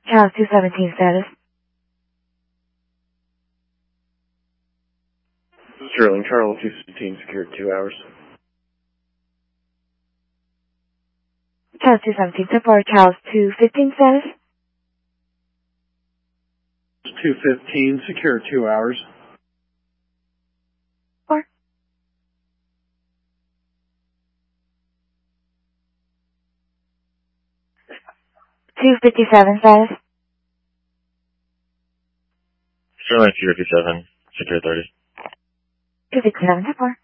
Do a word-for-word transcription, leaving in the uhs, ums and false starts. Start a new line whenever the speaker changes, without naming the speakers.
Charles two seventeen status.
Sterling, Charles two seventeen, secured two hours.
Charles two seventeen, so far Charles two fifteen status.
two fifteen, secure two hours.
Four. two fifty-seven status.
Sterling two fifty-seven, secure thirty.
two fifty-seven, so far.